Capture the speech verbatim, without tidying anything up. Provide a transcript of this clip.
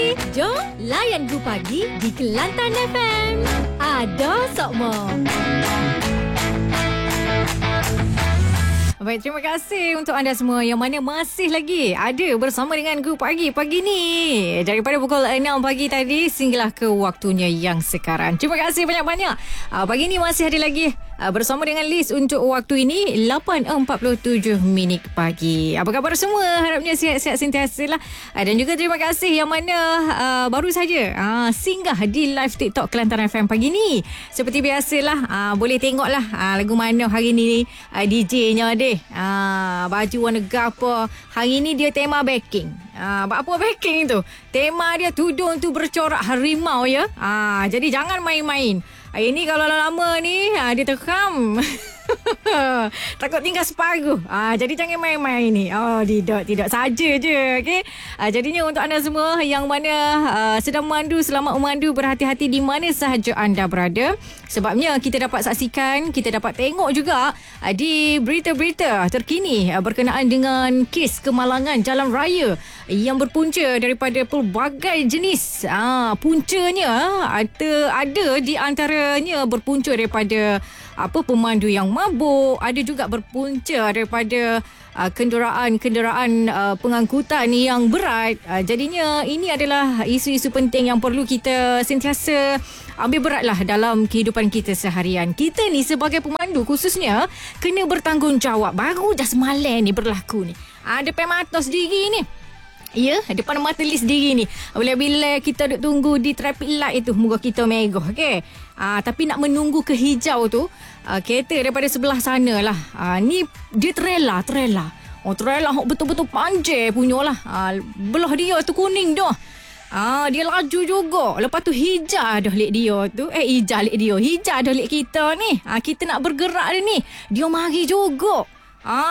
pagi. Jom layan Go Pagi di Kelantan F M. Ada Sokmo. Baik, terima kasih untuk anda semua yang mana masih lagi ada bersama dengan Go Pagi pagi ni. Daripada pukul enam pagi tadi sehinggalah ke waktunya yang sekarang. Terima kasih banyak-banyak. Uh, pagi ni masih ada lagi uh, bersama dengan Liz untuk waktu ini lapan empat puluh tujuh minit pagi. Apa khabar semua? Harapnya sihat-sihat sentiasa lah. Uh, dan juga terima kasih yang mana uh, baru saja uh, singgah di live TikTok Kelantan F M pagi ni. Seperti biasalah, uh, boleh tengoklah uh, lagu mana hari ni uh, D J-nya deh. Ah, baju warna apa? Hari ni dia tema baking. Ah, apa baking tu? Tema dia tudung tu bercorak harimau ya. Ah, jadi jangan main-main. Hari ni kalau lama ni ah, dia tekam. Takut tinggal separuh. Ah, jadi jangan main-main ni. Oh, tidak, tidak saja je. Okey. Ah, jadinya untuk anda semua yang mana ah, sedang memandu, selamat memandu, berhati-hati di mana sahaja anda berada. Sebabnya kita dapat saksikan, kita dapat tengok juga ah, di berita-berita terkini ah, berkenaan dengan kes kemalangan jalan raya yang berpunca daripada pelbagai jenis. Ah, puncanya ada ada di antaranya berpunca daripada apa pemandu yang mabuk, ada juga berpunca daripada uh, kenderaan-kenderaan uh, pengangkutan yang berat. Uh, jadinya ini adalah isu-isu penting yang perlu kita sentiasa ambil beratlah dalam kehidupan kita seharian. Kita ni sebagai pemandu khususnya kena bertanggungjawab. Baru dah semalam ni berlaku ni. Ada pemata sendiri ni. Ya, depan mata Liz sendiri ni. Bila-bila kita duk tunggu di traffic light itu, moga kita megah, okey. Ah, tapi nak menunggu ke hijau tu, ah, kereta daripada sebelah sana lah. Ah, ni dia trailer, trailer. Oh, trailer betul-betul panjang punyalah. Ah, belah dia tu kuning dah. Ah, dia laju juga. Lepas tu hijau dah lek dia tu. Eh, hijau lek dia. Hijau dah lek kita ni. Ah, kita nak bergerak dia ni. Dia mari juga. Ah,